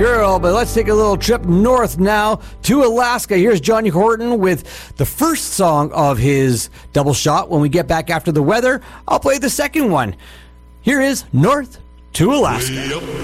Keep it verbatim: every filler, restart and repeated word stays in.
Girl, but let's take a little trip north now to Alaska. Here's Johnny Horton with the first song of his double shot. When we get back after the weather, I'll play the second one. Here is North to Alaska.